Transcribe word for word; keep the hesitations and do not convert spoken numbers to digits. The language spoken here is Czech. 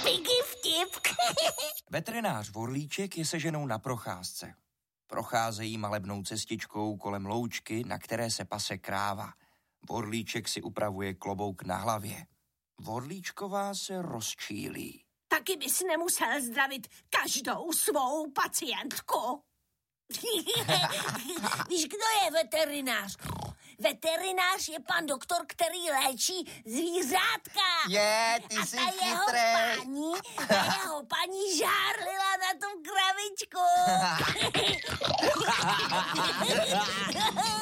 Figy vtip. Veterinář Vorlíček je se ženou na procházce. Procházejí malebnou cestičkou kolem loučky, na které se pase kráva. Vorlíček si upravuje klobouk na hlavě. Vorlíčková se rozčílí. Taky bys nemusel zdravit každou svou pacientku. Víš, kdo je veterinář? Veterinář je pan doktor, který léčí zvířátka. Je, ty a jsi ta jeho chytrej. paní, ta jeho paní žárlila na tu kravičku.